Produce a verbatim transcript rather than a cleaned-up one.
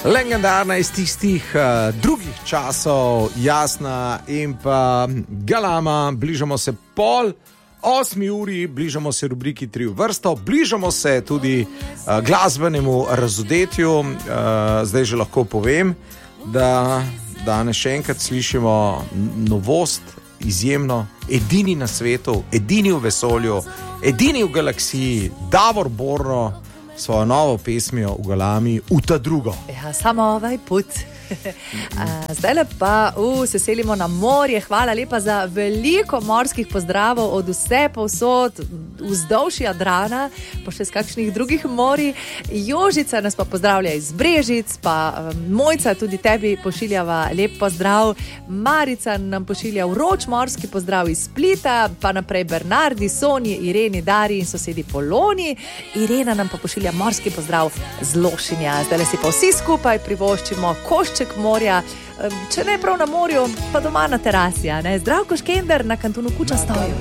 Legendarna iz tistih uh, drugih časov, Jasna in pa Galama. Bližamo se pol osmi uri, bližamo se rubriki Tri v vrsto, bližamo se tudi uh, glasbenemu razodetju. Uh, zdaj že lahko povem, da danes še enkrat slišimo novost, izjemno, edini na svetu, edini v vesolju, edini v galaksiji, Davor Borno, svojo novo pesmijo v Galami, Uta drugo. Ja, samo ovaj put. Zdaj pa uh, se selimo na morje. Hvala lepa za veliko morskih pozdravov od vse povsod, vzdolž Jadrana, pa še z kakšnih drugih morij. Jožica nas pa pozdravlja iz Brežic, pa um, Mojca tudi tebi pošiljava lep pozdrav. Marica nam pošilja vroč morski pozdrav iz Splita, pa naprej Bernardi, Sonji, Ireni, Dari in sosedi Poloni. Irena nam pa pošilja morski pozdrav z Lošinja. Zdaj si pa vsi skupaj privoščimo košček morja, če ne prav na morju, pa doma na terasi. Zdravko Škender na kantonu Kuča stoji.